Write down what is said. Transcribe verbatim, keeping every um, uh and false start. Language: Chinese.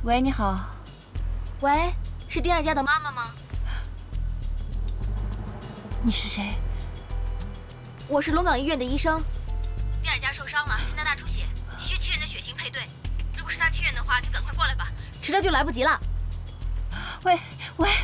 喂，你好。 喂，是丁爱佳的妈妈吗？ 你是谁？ 我是龙岗医院的医生。丁爱佳受伤了，现在大出血，急需七人的血型配对。如果是他亲人的话，就赶快过来吧，迟了就来不及了。 喂喂。